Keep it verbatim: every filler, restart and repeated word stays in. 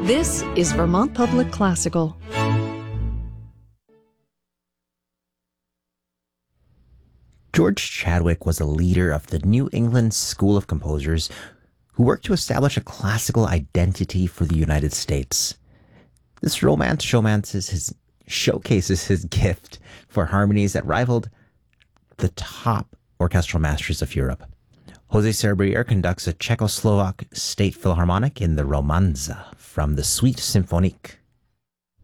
This is Vermont Public Classical. George Chadwick was a leader of the New England School of Composers who worked to establish a classical identity for the United States. This romance showmances his, showcases his gift for harmonies that rivaled the top orchestral masters of Europe. Jose Serbrier conducts a Czechoslovak state philharmonic in the Romanza from the Suite Symphonique.